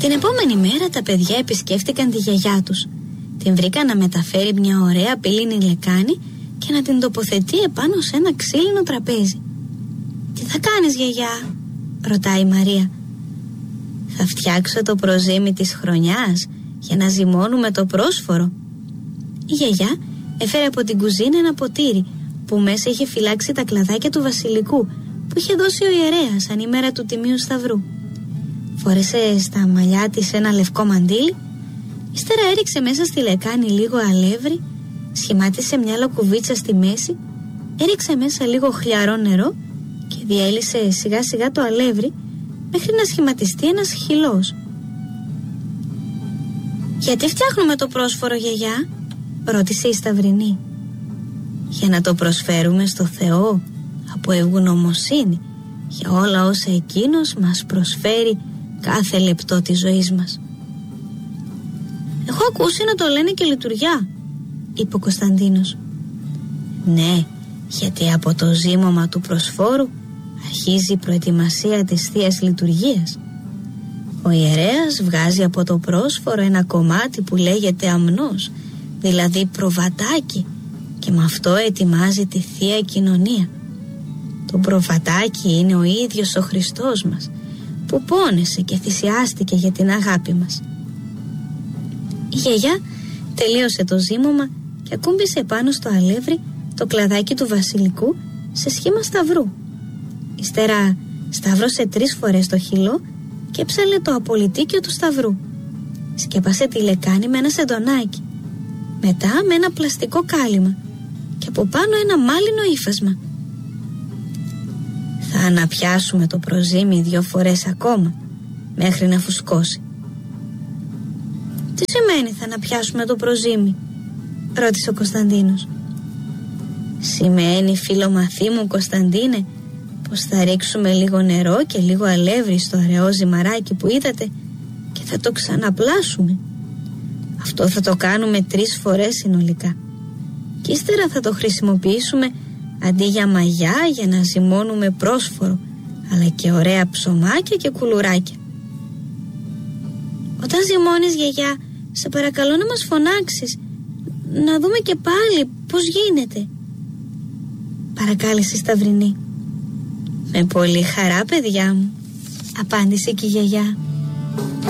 Την επόμενη μέρα τα παιδιά επισκέφτηκαν τη γιαγιά τους. Την βρήκαν να μεταφέρει μια ωραία πύληνη λεκάνη και να την τοποθετεί επάνω σε ένα ξύλινο τραπέζι. «Τι θα κάνεις, γιαγιά?» ρωτάει η Μαρία. «Θα φτιάξω το προζύμι της χρονιάς για να ζυμώνουμε το πρόσφορο». Η γιαγιά έφερε από την κουζίνα ένα ποτήρι που μέσα είχε φυλάξει τα κλαδάκια του βασιλικού που είχε δώσει ο ιερέας σαν ημέρα του Τιμίου Σταυρού. Φόρεσε στα μαλλιά της ένα λευκό μαντίλι, ύστερα έριξε μέσα στη λεκάνη λίγο αλεύρι, σχημάτισε μια λοκουβίτσα στη μέση, έριξε μέσα λίγο χλιαρό νερό και διέλυσε σιγά σιγά το αλεύρι μέχρι να σχηματιστεί ένας χυλός. «Γιατί φτιάχνουμε το πρόσφορο, γιαγιά?» ρώτησε η Σταυρινή. «Για να το προσφέρουμε στο Θεό από ευγνωμοσύνη για όλα όσα Εκείνος μας προσφέρει κάθε λεπτό της ζωής μας». «Έχω ακούσει να το λένε και λειτουργιά», είπε ο Κωνσταντίνος. «Ναι, γιατί από το ζύμωμα του προσφόρου αρχίζει η προετοιμασία της Θείας Λειτουργίας. Ο ιερέας βγάζει από το πρόσφορο ένα κομμάτι που λέγεται αμνός, δηλαδή προβατάκι, και με αυτό ετοιμάζει τη Θεία Κοινωνία. Το προβατάκι είναι ο ίδιος ο Χριστός μας, που πόνεσε και θυσιάστηκε για την αγάπη μας». Η γιαγιά τελείωσε το ζύμωμα και ακούμπησε πάνω στο αλεύρι το κλαδάκι του βασιλικού σε σχήμα σταυρού. Ύστερα σταύρωσε 3 φορές το χυλό και έψαλε το απολυτίκιο του σταυρού. Σκέπασε τη λεκάνη με ένα σεντονάκι, μετά με ένα πλαστικό κάλυμα και από πάνω ένα μάλινο ύφασμα. «Θα αναπιάσουμε το προζύμι 2 φορές ακόμα μέχρι να φουσκώσει». «Τι σημαίνει θα αναπιάσουμε το προζύμι?» ρώτησε ο Κωνσταντίνος. «Σημαίνει, φιλομαθή μου Κωνσταντίνε, πως θα ρίξουμε λίγο νερό και λίγο αλεύρι στο αραιό ζυμαράκι που είδατε και θα το ξαναπλάσουμε. Αυτό θα το κάνουμε 3 φορές συνολικά. Και ύστερα θα το χρησιμοποιήσουμε αντί για μαγιά για να ζυμώνουμε πρόσφορο, αλλά και ωραία ψωμάκια και κουλουράκια». «Όταν ζυμώνεις, γιαγιά, σε παρακαλώ να μας φωνάξεις, να δούμε και πάλι πώς γίνεται», παρακάλεσε η Σταυρινή. «Με πολύ χαρά, παιδιά μου», απάντησε και η γιαγιά.